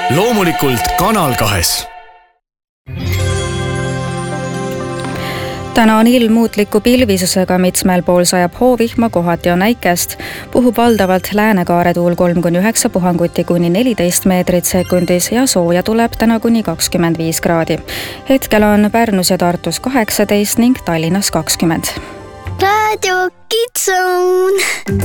loomulikult Kanal 2. Täna on ilm muutliku pilvisusega, mitmel pool sajab hoovihma, kohati on äikest. Puhub valdavalt läänekaare tuul 3-9 puhanguti kuni 14 meetrit sekundis ja sooja tuleb täna kuni 25 kraadi. Hetkel on Pärnus ja Tartus 18 ning Tallinnas 20. Radio Kids Zone.